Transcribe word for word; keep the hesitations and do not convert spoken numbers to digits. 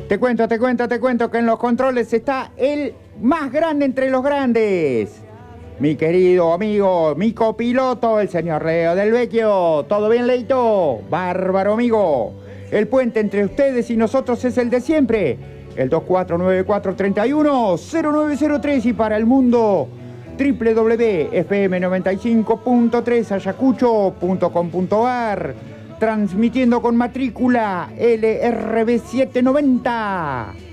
Te cuento, te cuento, te cuento que en los controles está el más grande entre los grandes. Mi querido amigo, mi copiloto, el señor Leo Del Vecchio. ¿Todo bien, Leito? Bárbaro, amigo. El puente entre ustedes y nosotros es el de siempre. El dos cuatro nueve cuatro tres uno cero nueve cero tres y para el mundo doble u doble u doble u punto f m noventa y cinco punto tres ayacucho punto com punto a r, transmitiendo con matrícula L R B setecientos noventa.